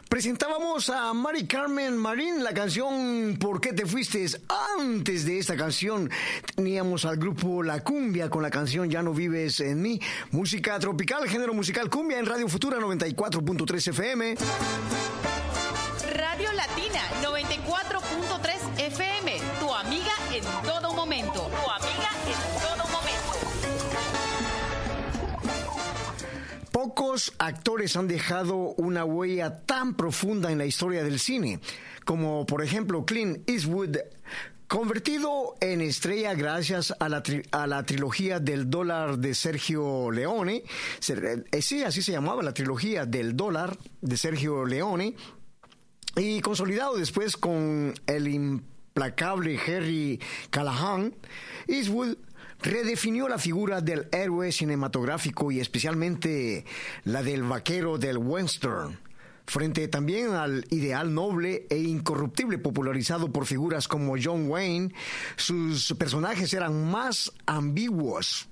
Presentábamos a Mari Carmen Marín, la canción ¿Por qué te fuiste? Antes de esta canción teníamos al grupo La Cumbia con la canción Ya no vives en mí. Música tropical, género musical cumbia en Radio Futura 94.3 FM. Radio Latina 94.3 FM, tu amiga en todo momento. Tu amiga en todo momento. Pocos actores han dejado una huella tan profunda en la historia del cine, como por ejemplo Clint Eastwood, convertido en estrella gracias a la trilogía del dólar de Sergio Leone. Sí, así se llamaba, la trilogía del dólar de Sergio Leone, y consolidado después con el implacable Harry Callahan. Eastwood redefinió la figura del héroe cinematográfico y especialmente la del vaquero del western, frente también al ideal noble e incorruptible popularizado por figuras como John Wayne. Sus personajes eran más ambiguos,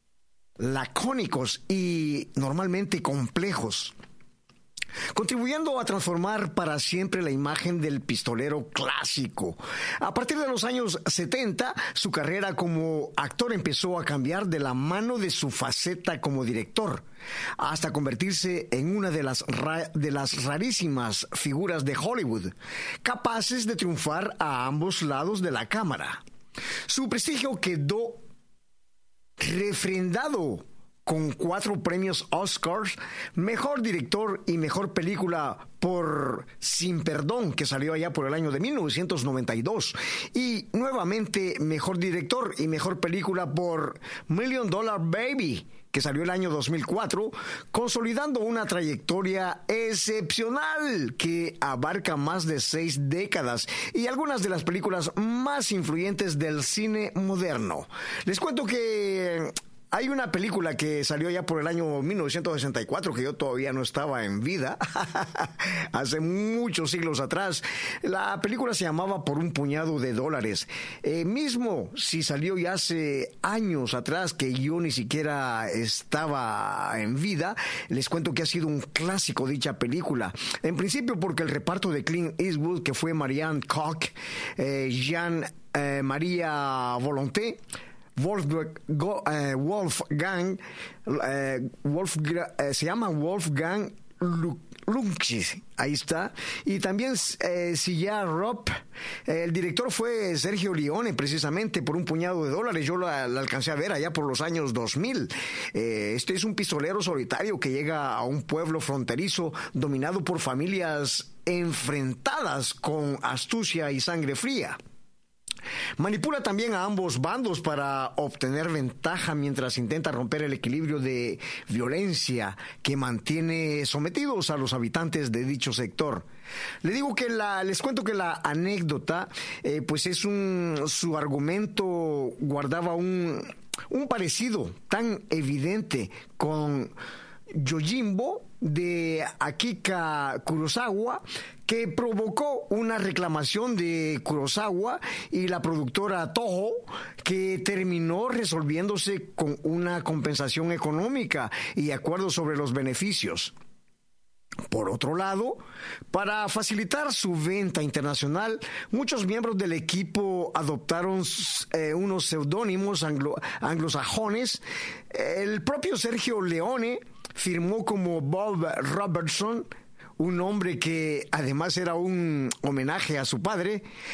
lacónicos y normalmente complejos, contribuyendo a transformar para siempre la imagen del pistolero clásico. A partir de los años 70, su carrera como actor empezó a cambiar de la mano de su faceta como director, hasta convertirse en una de las rarísimas figuras de Hollywood, capaces de triunfar a ambos lados de la cámara. Su prestigio quedó refrendado con 4 premios Oscars, mejor director y mejor película por Sin Perdón, que salió allá por el año de 1992, y nuevamente mejor director y mejor película por Million Dollar Baby, que salió el año 2004, consolidando una trayectoria excepcional que abarca más de 6 décadas y algunas de las películas más influyentes del cine moderno. Les cuento que hay una película que salió ya por el año 1964, que yo todavía no estaba en vida, hace muchos siglos atrás. La película se llamaba Por un puñado de dólares. Mismo si salió ya hace años atrás, que yo ni siquiera estaba en vida, les cuento que ha sido un clásico dicha película. En principio porque el reparto de Clint Eastwood, que fue Marianne Koch, Jean Maria Volonté, se llama Wolfgang Lunchis, ahí está, y también Silla Ropp. El director fue Sergio Leone, precisamente, Por un puñado de dólares. Yo la alcancé a ver allá por los años 2000. Este es un pistolero solitario que llega a un pueblo fronterizo dominado por familias enfrentadas con astucia y sangre fría. Manipula también a ambos bandos para obtener ventaja mientras intenta romper el equilibrio de violencia que mantiene sometidos a los habitantes de dicho sector. Les cuento que la anécdota, pues es su argumento guardaba un parecido tan evidente con Yojimbo de Akira Kurosawa, que provocó una reclamación de Kurosawa y la productora Toho, que terminó resolviéndose con una compensación económica y acuerdos sobre los beneficios. Por otro lado, para facilitar su venta internacional, muchos miembros del equipo adoptaron unos seudónimos anglosajones. El propio Sergio Leone firmó como Bob Robertson, un nombre que además era un homenaje a su padre.